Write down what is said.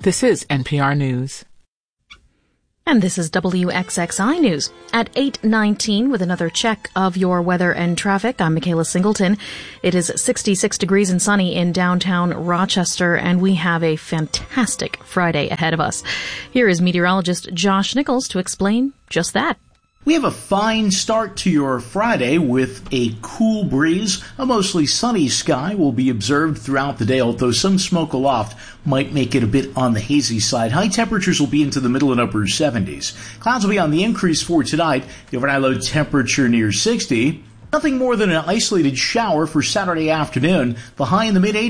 This is NPR News. And this is WXXI News at 8:19 with another check of your weather and traffic. I'm Michaela Singleton. It is 66 degrees and sunny in downtown Rochester, and we have a fantastic Friday ahead of us. Here is meteorologist Josh Nichols to explain just that. We have a fine start to your Friday with a cool breeze. A mostly sunny sky will be observed throughout the day, although some smoke aloft might make it a bit on the hazy side. High temperatures will be into the middle and upper 70s. Clouds will be on the increase for tonight. The overnight low temperature near 60. Nothing more than an isolated shower for Saturday afternoon. The high in the mid-80s.